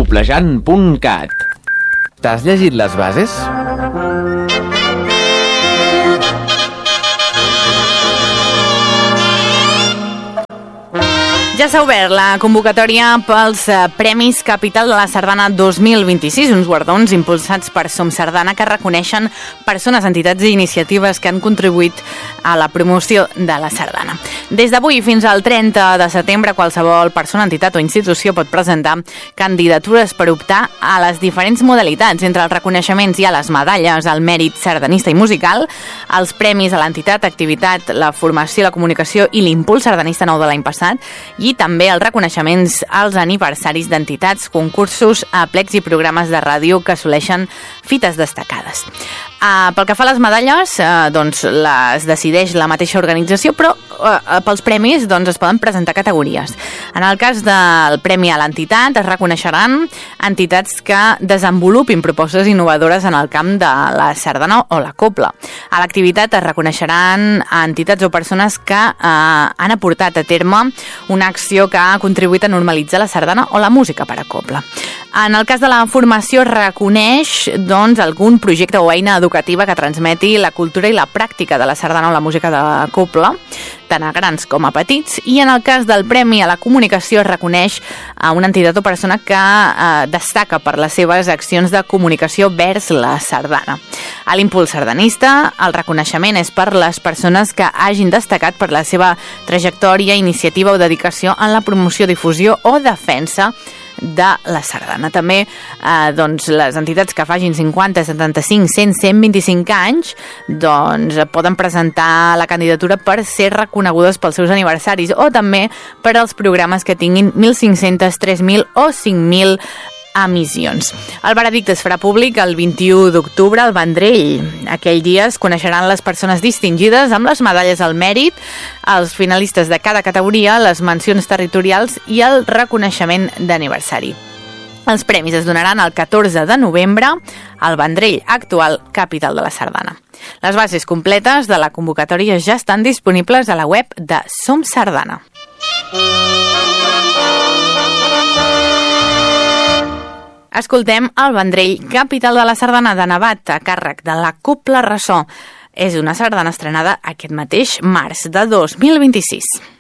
coplejant.cat. T'has llegit les bases? Ja s'ha obert la convocatòria pels Premis Capital de la Sardana 2026, uns guardons impulsats per Som Sardana que reconeixen persones, entitats i iniciatives que han contribuït a la promoció de la sardana. Des d'avui fins al 30 de setembre, qualsevol persona, entitat o institució pot presentar candidatures per optar a les diferents modalitats. Entre els reconeixements hi ha les medalles al mèrit sardanista i musical, els premis a l'entitat, activitat, la formació, la comunicació i l'impuls sardanista nou de l'any passat, i també els reconeixements als aniversaris d'entitats, concursos, aplecs i programes de ràdio que assoleixen fites destacades. Pel que fa a les medalles, doncs les decideix la mateixa organització, però pels premis doncs, es poden presentar categories. En el cas del premi a l'entitat es reconeixeran entitats que desenvolupin propostes innovadores en el camp de la sardana o la cobla. A l'activitat es reconeixeran entitats o persones que han aportat a terme una acció que ha contribuït a normalitzar la sardana o la música per a cobla. En el cas de la formació es reconeix doncs, algun projecte o eina educativa que transmeti la cultura i la pràctica de la sardana o la música de cobla, tant a grans com a petits, i en el cas del Premi a la Comunicació es reconeix a una entitat o persona que destaca per les seves accions de comunicació vers la sardana. A l'impuls sardanista, el reconeixement és per les persones que hagin destacat per la seva trajectòria, iniciativa o dedicació en la promoció, difusió o defensa de la sardana. També doncs, les entitats que facin 50, 75, 100, 125 anys doncs, poden presentar la candidatura per ser reconegudes pels seus aniversaris o també per als programes que tinguin 1.500, 3.000 o 5.000 emissions. El veredicte es farà públic el 21 d'octubre al Vendrell. Aquell dia es coneixeran les persones distingides amb les medalles al mèrit, els finalistes de cada categoria, les mencions territorials i el reconeixement d'aniversari. Els premis es donaran el 14 de novembre al Vendrell, actual capital de la sardana. Les bases completes de la convocatòria ja estan disponibles a la web de Som Sardana. Escoltem el Vendrell, capital de la sardana de Nevat, a càrrec de la Cobla Ressò. És una sardana estrenada aquest mateix març de 2026.